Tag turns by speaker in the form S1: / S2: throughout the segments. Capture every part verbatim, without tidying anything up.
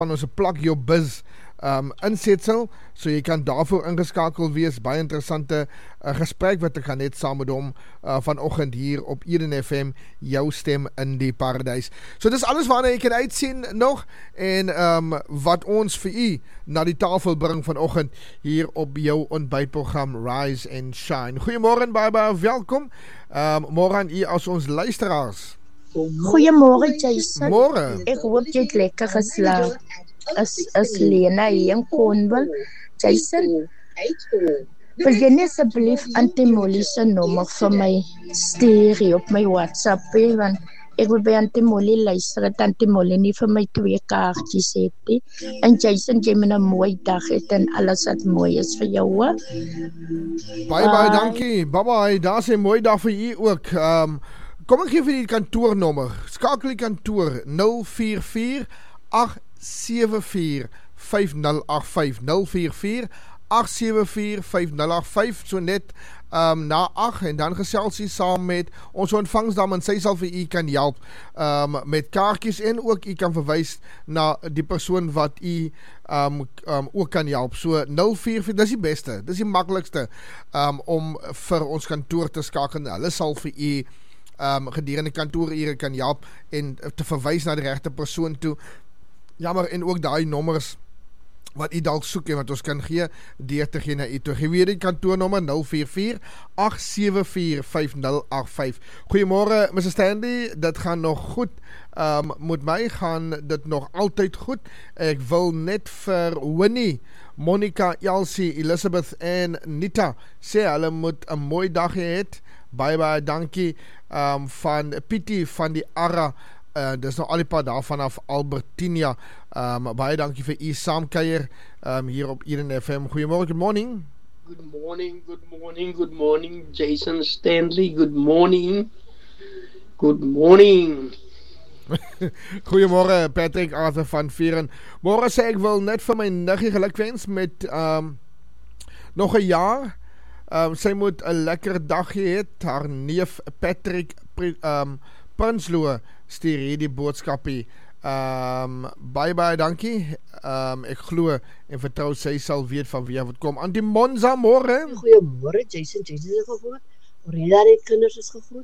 S1: van ons plak jou biz um, insetsel, so jy kan daarvoor ingeskakel wees. Baie interessante uh, gesprek wat ek gaan net saam met hom uh, vanoggend hier op Eden F M, jou stem in die paradys. So dis alles waarna jy kan uitsien nog, en um, wat ons vir u na die tafel bring vanoggend hier op jou ontbytprogram Rise and Shine. Goeiemôre, baie baie welkom. Um, môre aan u as ons luisteraars.
S2: Goeiemôre Jason.
S1: Môre.
S2: Ek hoop jy het lekker geslaap. As as Lena hier in Cornwall. Jason, wil jy net asseblief Auntie Molly se nommer vir my stuur op my WhatsApp, he? Want ek wil by Auntie Molly luister, dat Auntie Molly nie vir my twee kaartjies het nie. En Jason, jy moet 'n mooi dag hê en alles wat mooi is vir jou, hoor.
S1: Baie baie dankie. Bye bye. Daar's 'n mooi dag vir u ook. Um, Kom ek gee vir die kantoornommer. Skakel die kantoor nul vier vier agt sewe vier vyf nul agt vyf nul vier vier agt sewe vier vyf nul agt vyf, so net um, na agt, en dan gesels jy saam met ons ontvangsdam, en sy sal vir u kan help um, met kaartjies, en ook u kan verwys na die persoon wat u um, um, ook kan help. So nul vier vier, dis die beste, dis die maklikste um, om vir ons kantoor te skakel. Hulle sal vir u Um, gedurende kantoorure kan help en te verwys na die regte persoon toe. Jammer, en ook daai nommers wat u dalk soek en wat ons kan gee, deur te gee na u toe. Gee weer die kantoornommer nul vier vier agt sewe vier vyf nul agt vyf. Goeiemôre, missus Stanley, dit gaan nog goed. Um, met my gaan dit nog altyd goed. Ek wil net vir Winnie, Monica, Elsie, Elizabeth en Nita sê hulle moet 'n mooi dag hê. Baie baie dankie um, van Pietie van die Arra. Uh, dis nou al die paar daar vanaf Albertinia. Um, baie dankie vir u saamkuier um, hier op Eden F M. Goeiemôre, good morning.
S3: Good morning, good morning, good morning, Jason Stanley. Good morning. Good morning.
S1: Goeiemôre, Patrick Arthur van Vieren. Môre sê ek wil net vir my niggie gelukwens met um, nog 'n jaar. Um, sy moet 'n lekker dag hê. Haar neef Patrick um, Prinsloo stuur hierdie boodskapie. Um, bye bye, dankie. Um, ek glo en vertrou sy sal weet van wie wat kom. Auntie Monza, môre.
S4: Goeiemôre, Jason. Jason is gegroet. Rida het kinders is gegroet.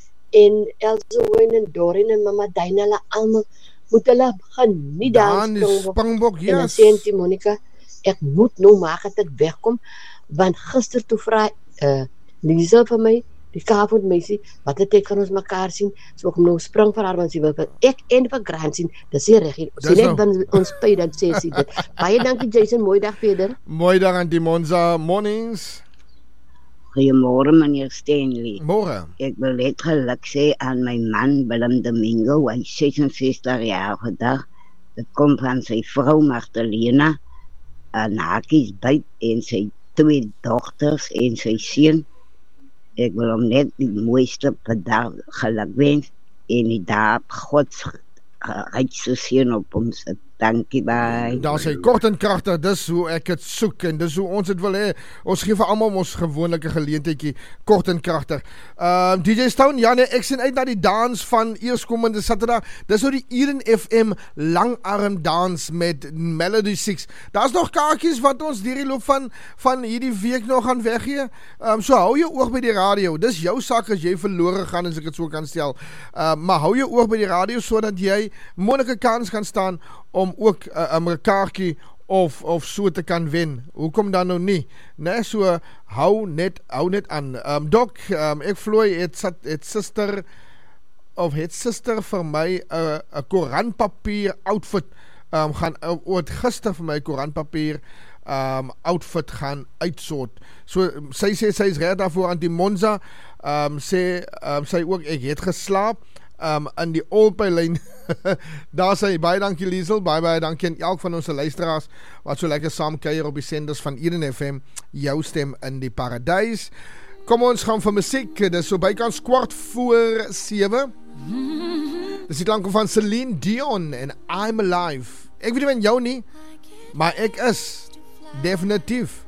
S4: En Elsie en Dorien en Mama Dina, hulle almal moet hulle geniet daar
S1: in Springbok. Yes.
S4: En dan sê Auntie Monica, ek moet nou maak dat ek wegkom. Want gister toe vra uh, Lisa vir my, die Kaapstad meisie, wat het ek kan ons mekaar sien, so ek nou spring vir haar, want sy wil vir ek en vir Grant sien, dis hier reg hier, sy net van ons pay, dan sê sy dit. Baie dankie Jason, mooi dag verder.
S1: Mooi dag aan die Monza, mornings.
S5: Goeiemôre meneer Stanley.
S1: Môre.
S5: Ek wil net geluk sê aan my man Willem Domingo, hy ses en sestig jaar vandag. Dit kom van sy vrou Magdalena, en hakies byt en sy twee dogters en sy seun. Ek wil hom net die mooiste vandag gelukwens en die daar Gods rykste seën op hom sit. Dankie, bye.
S1: Daar sê kort en kragtig, dis hoe ek het soek en dis hoe ons het wil hê. Ons gee vir almal ons gewone geleentheidjie, kort en kragtig. Uh, D J Stone, ja nee, ek sien uit na die dans van eerskomende Saterdag. Dis nou die Eden F M langarm dans met Melody six. Daar's nog kaartjies wat ons deur die loop van van hierdie week nog gaan weggee. Um, so hou jou oog by die radio. Dis jou sak as jy verlore gaan, as ek dit so kan stel. Uh, maar hou jou oog by die radio sodat jy moontlike kans kan staan om ook 'n uh, kaartjie of of so te kan wen. Hoekom dan nou nie? Nee, so hou net hou net aan. Um, Doc, um, ek vloei het sat het suster of het suster vir my 'n uh, 'n koerantpapier outfit um, gaan oor gister vir my koerantpapier um, outfit gaan uitsort. So sy sê sy is reg daarvoor aan die Monza. Um, sê um, sy ook ek het geslaap. Um, in die Olpylyn. Daar sê, baie dankie Liesel, baie baie dankie aan elk van ons luisteraars wat so lekker saam kuier op die senders van Eden F M, jou stem in die paradys. Kom ons gaan vir musiek, dit is so bykans kwart voor sewe. Dit is die klanke van Celine Dion en I'm Alive. Ek weet nie van jou nie, maar ek is definitief